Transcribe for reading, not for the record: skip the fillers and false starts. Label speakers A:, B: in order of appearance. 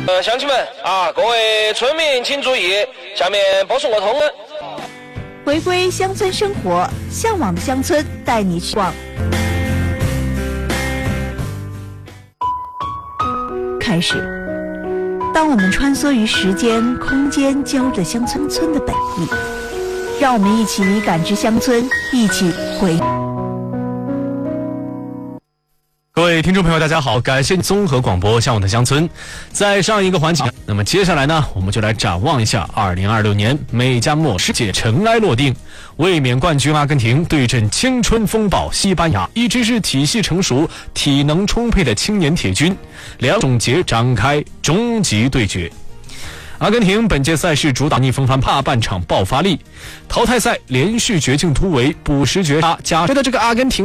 A: 乡亲们啊，各位村民请注意，下面播送个通知。
B: 回归乡村生活，向往的乡村带你去逛。开始，当我们穿梭于时间、空间交织乡村的本意，让我们一起感知乡村，一起回。
C: 各位听众朋友大家好，感谢综合广播向往的乡村。在上一个环节，那么接下来呢，我们就来展望一下2026年美加墨世界尘埃落定，卫冕冠军阿根廷对阵青春风暴西班牙，一支是体系成熟、体能充沛的青年铁军，两种节展开终极对决。阿根廷本届赛事主打逆风帆下半场爆发力，淘汰赛连续绝境突围，补时绝杀，加觉得这个阿根廷